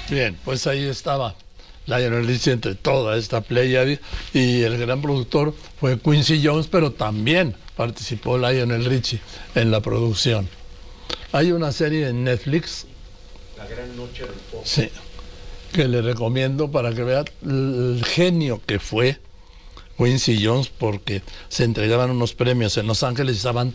Bien, pues ahí estaba Lionel Richie entre toda esta pléyade, y el gran productor fue Quincy Jones, pero también participó Lionel Richie en la producción. Hay una serie en Netflix, La Gran Noche del Pop. sí, que le recomiendo para que vea el genio que fue Quincy Jones, porque se entregaban unos premios en Los Ángeles y estaban